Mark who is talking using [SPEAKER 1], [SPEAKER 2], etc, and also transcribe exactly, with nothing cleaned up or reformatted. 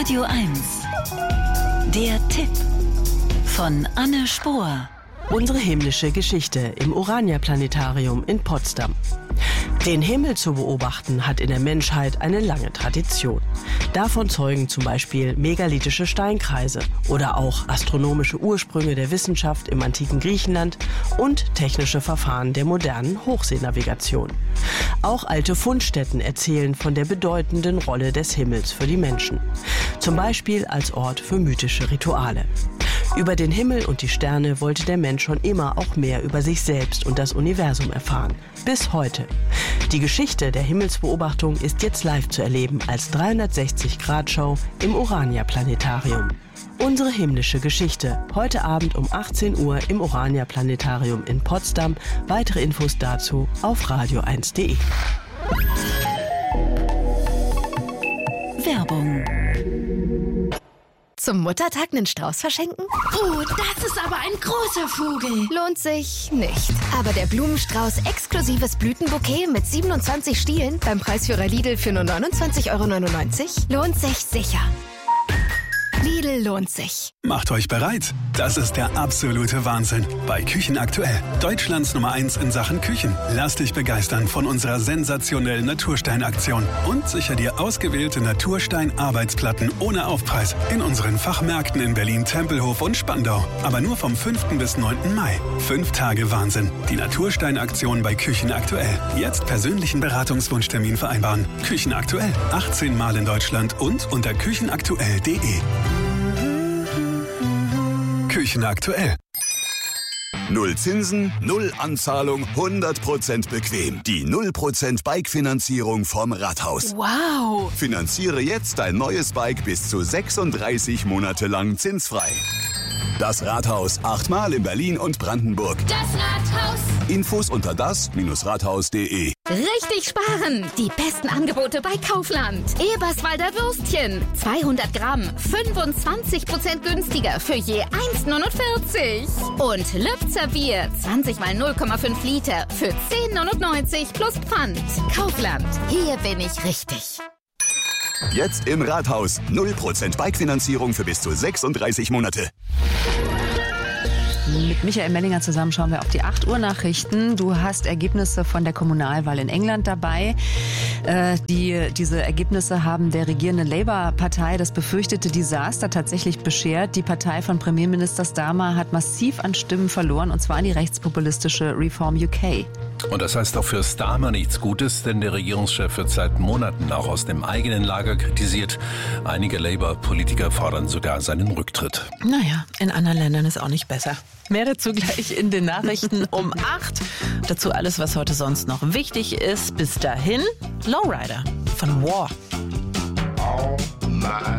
[SPEAKER 1] Radio eins. Der Tipp von Anne Spohr.
[SPEAKER 2] Unsere himmlische Geschichte im Urania-Planetarium in Potsdam. Den Himmel zu beobachten hat in der Menschheit eine lange Tradition. Davon zeugen zum Beispiel megalithische Steinkreise oder auch astronomische Ursprünge der Wissenschaft im antiken Griechenland und technische Verfahren der modernen Hochseenavigation. Auch alte Fundstätten erzählen von der bedeutenden Rolle des Himmels für die Menschen. Zum Beispiel als Ort für mythische Rituale. Über den Himmel und die Sterne wollte der Mensch schon immer auch mehr über sich selbst und das Universum erfahren. Bis heute. Die Geschichte der Himmelsbeobachtung ist jetzt live zu erleben als dreihundertsechzig Grad Show im Urania-Planetarium. Unsere himmlische Geschichte. Heute Abend um achtzehn Uhr im Urania-Planetarium in Potsdam. Weitere Infos dazu auf radio eins punkt de.
[SPEAKER 1] Werbung.
[SPEAKER 3] Zum Muttertag einen Strauß verschenken?
[SPEAKER 4] Oh, das ist aber ein großer Vogel.
[SPEAKER 3] Lohnt sich nicht. Aber der Blumenstrauß exklusives Blütenbouquet mit siebenundzwanzig Stielen beim Preisführer Lidl für nur neunundzwanzig Euro neunundneunzig lohnt sich sicher. Lidl lohnt sich.
[SPEAKER 5] Macht euch bereit. Das ist der absolute Wahnsinn. Bei Küchen aktuell. Deutschlands Nummer eins in Sachen Küchen. Lass dich begeistern von unserer sensationellen Naturstein-Aktion. Und sicher dir ausgewählte Naturstein-Arbeitsplatten ohne Aufpreis in unseren Fachmärkten in Berlin, Tempelhof und Spandau. Aber nur vom fünften bis neunten Mai. Fünf Tage Wahnsinn. Die Naturstein-Aktion bei Küchen aktuell. Jetzt persönlichen Beratungswunschtermin vereinbaren. Küchen aktuell. achtzehn Mal in Deutschland und unter küchenaktuell punkt de. Küchen aktuell.
[SPEAKER 6] Null Zinsen, null Anzahlung, hundert Prozent bequem. Die null Prozent Bike-Finanzierung vom Rathaus.
[SPEAKER 4] Wow.
[SPEAKER 6] Finanziere jetzt dein neues Bike bis zu sechsunddreißig Monate lang zinsfrei. Das Rathaus, achtmal in Berlin und Brandenburg.
[SPEAKER 4] Das Rathaus.
[SPEAKER 6] Infos unter das Rathaus punkt de.
[SPEAKER 3] Richtig sparen! Die besten Angebote bei Kaufland. Eberswalder Würstchen. zweihundert Gramm. fünfundzwanzig Prozent günstiger für je eins neunundvierzig. Und Lübzer Bier. zwanzig mal null Komma fünf Liter für zehn neunundneunzig plus Pfand. Kaufland. Hier bin ich richtig.
[SPEAKER 6] Jetzt im Rathaus. null Prozent Bike-Finanzierung für bis zu sechsunddreißig Monate.
[SPEAKER 7] Mit Michael Mellinger zusammen schauen wir auf die acht Uhr Nachrichten. Du hast Ergebnisse von der Kommunalwahl in England dabei. Äh, die, diese Ergebnisse haben der regierenden Labour-Partei das befürchtete Desaster tatsächlich beschert. Die Partei von Premierminister Starmer hat massiv an Stimmen verloren, und zwar an die rechtspopulistische Reform U K.
[SPEAKER 8] Und das heißt auch für Starmer nichts Gutes, denn der Regierungschef wird seit Monaten auch aus dem eigenen Lager kritisiert. Einige Labour-Politiker fordern sogar seinen Rücktritt.
[SPEAKER 2] Naja, in anderen Ländern ist auch nicht besser. Mehr dazu gleich in den Nachrichten um acht. Dazu alles, was heute sonst noch wichtig ist. Bis dahin, Lowrider von War.
[SPEAKER 9] All my